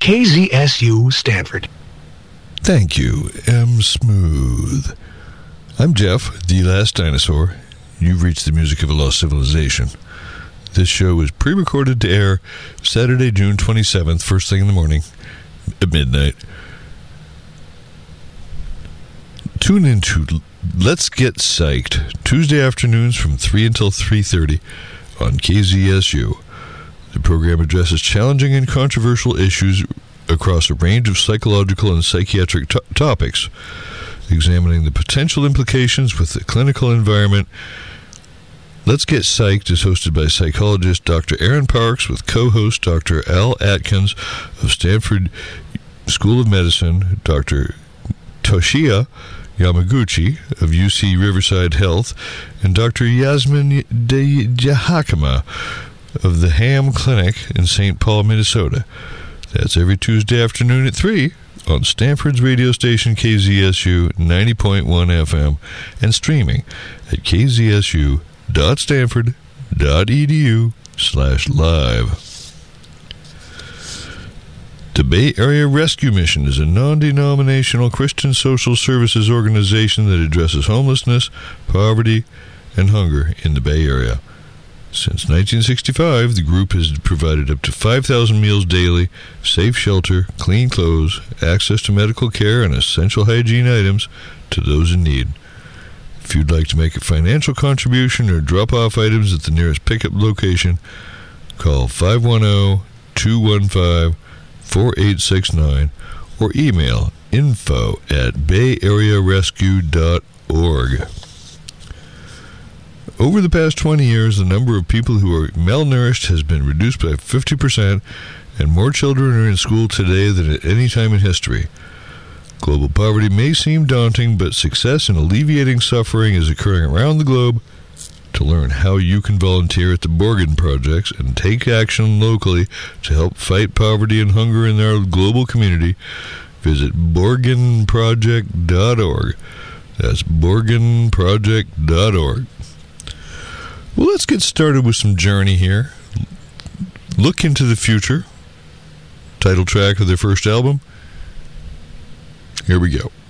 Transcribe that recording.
KZSU Stanford. Thank you, M. Smooth. I'm Jeff, the last dinosaur. You've reached the music of a lost civilization. This show is pre-recorded to air Saturday, June 27th, first thing in the morning, at midnight. Tune into Let's Get Psyched, Tuesday afternoons from 3 until 3:30 on KZSU. The program addresses challenging and controversial issues across a range of psychological and psychiatric topics, examining the potential implications with the clinical environment. Let's Get Psyched is hosted by psychologist Dr. Aaron Parks with co-host Dr. Al Atkins of Stanford School of Medicine, Dr. Toshiya Yamaguchi of UC Riverside Health, and Dr. Yasmin Dehakama of the Ham Clinic in St. Paul, Minnesota. That's every Tuesday afternoon at 3 on Stanford's radio station KZSU 90.1 FM and streaming at kzsu.stanford.edu/live. The Bay Area Rescue Mission is a non-denominational Christian social services organization that addresses homelessness, poverty, and hunger in the Bay Area. Since 1965, the group has provided up to 5,000 meals daily, safe shelter, clean clothes, access to medical care, and essential hygiene items to those in need. If you'd like to make a financial contribution or drop off items at the nearest pickup location, call 510-215-4869 or email info@bayarearescue.org. Over the past 20 years, the number of people who are malnourished has been reduced by 50%, and more children are in school today than at any time in history. Global poverty may seem daunting, but success in alleviating suffering is occurring around the globe. To learn how you can volunteer at the Borgen Projects and take action locally to help fight poverty and hunger in our global community, visit borgenproject.org. That's borgenproject.org. Well, let's get started with some Journey here. Look into the Future, title track of their first album. Here we go.